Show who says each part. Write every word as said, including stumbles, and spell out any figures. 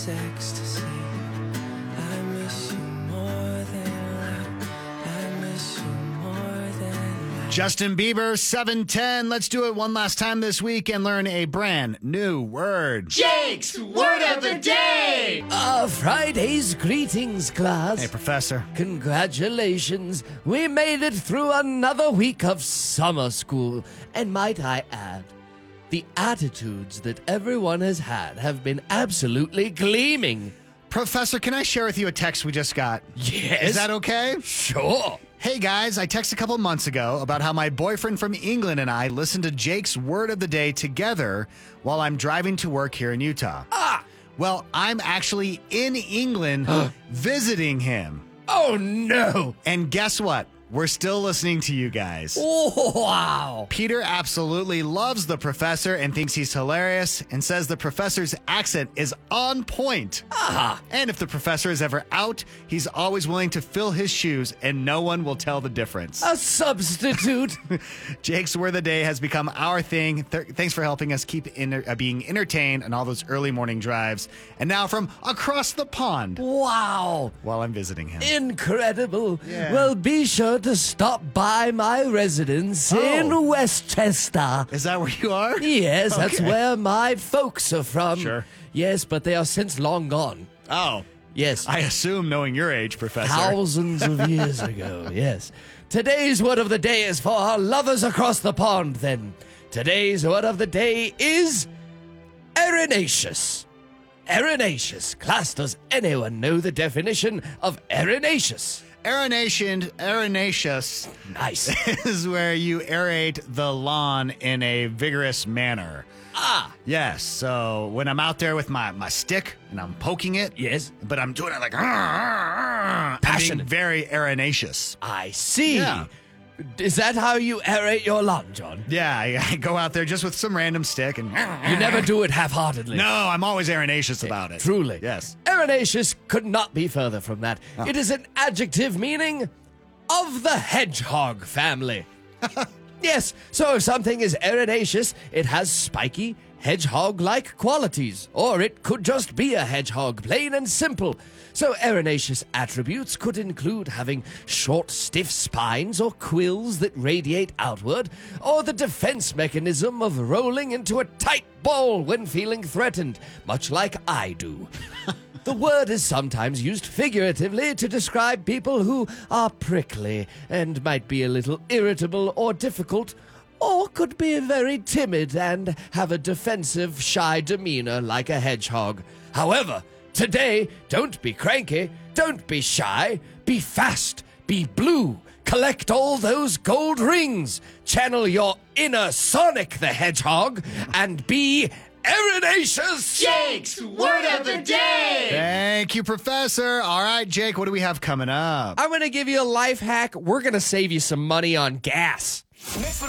Speaker 1: is ecstasy. I miss you more than life. I miss you more than life.
Speaker 2: Justin Bieber, seven ten. Let's do it one last time this week and learn a brand new word.
Speaker 3: Jake's Word of the Day!
Speaker 4: Ah, Friday's greetings, class.
Speaker 2: Hey, Professor.
Speaker 4: Congratulations. We made it through another week of summer school. And might I add, the attitudes that everyone has had have been absolutely gleaming.
Speaker 2: Professor, can I share with you a text we just got?
Speaker 4: Yes.
Speaker 2: Is that okay?
Speaker 4: Sure.
Speaker 2: Hey guys, I texted a couple months ago about how my boyfriend from England and I listened to Jake's Word of the Day together while I'm driving to work here in Utah.
Speaker 4: Ah!
Speaker 2: Well, I'm actually in England visiting him.
Speaker 4: Oh, no.
Speaker 2: And guess what? We're still listening to you guys.
Speaker 4: Oh, wow.
Speaker 2: Peter absolutely loves the professor and thinks he's hilarious and says the professor's accent is on point.
Speaker 4: Ah.
Speaker 2: And if the professor is ever out, he's always willing to fill his shoes and no one will tell the difference.
Speaker 4: A substitute.
Speaker 2: Jake's Word of the Day has become our thing. Th- thanks for helping us keep in- uh, being entertained on all those early morning drives. And now from across the pond
Speaker 4: Wow.
Speaker 2: while I'm visiting him.
Speaker 4: Incredible.
Speaker 2: Yeah.
Speaker 4: Well, be sure to stop by my residence
Speaker 2: Oh.
Speaker 4: in Westchester.
Speaker 2: Is that where you are?
Speaker 4: Yes, that's
Speaker 2: Okay.
Speaker 4: where my folks are from.
Speaker 2: Sure.
Speaker 4: Yes, but they are since long gone.
Speaker 2: Oh,
Speaker 4: Yes.
Speaker 2: I assume knowing your age, Professor.
Speaker 4: Thousands of years ago, yes. Today's word of the day is for our lovers across the pond, then. Today's word of the day is erinaceous. Erinaceous. Class, does anyone know the definition of erinaceous?
Speaker 2: Aeronation, aeronaceous
Speaker 4: Nice.
Speaker 2: is where you aerate the lawn in a vigorous manner.
Speaker 4: Ah,
Speaker 2: Yes, so when I'm out there with my, my stick and I'm poking it,
Speaker 4: yes.
Speaker 2: but I'm doing it like, I'm being
Speaker 4: Passionate.
Speaker 2: very aeronaceous.
Speaker 4: I see.
Speaker 2: Yeah.
Speaker 4: Is that how you aerate your lawn, John?
Speaker 2: Yeah, I, I go out there just with some random stick and...
Speaker 4: You never do it half-heartedly.
Speaker 2: No, I'm always aeronaceous about it.
Speaker 4: Truly.
Speaker 2: Yes.
Speaker 4: Erinaceous could not be further from that. It is an adjective meaning of the hedgehog family. Yes, so if something is erinaceous, it has spiky, hedgehog-like qualities. Or it could just be a hedgehog, plain and simple. So erinaceous attributes could include having short, stiff spines or quills that radiate outward, or the defense mechanism of rolling into a tight ball when feeling threatened, much like I do. The word is sometimes used figuratively to describe people who are prickly and might be a little irritable or difficult, or could be very timid and have a defensive, shy demeanor like a hedgehog. However, today, don't be cranky, don't be shy, be fast, be blue, collect all those gold rings, channel your inner Sonic the Hedgehog, and be erinaceous!
Speaker 3: Jake's Word of the Day!
Speaker 2: Thank you, Professor. All right, Jake, what do we have coming up?
Speaker 4: I'm going to give you a life hack. We're going to save you some money on gas.
Speaker 3: Mix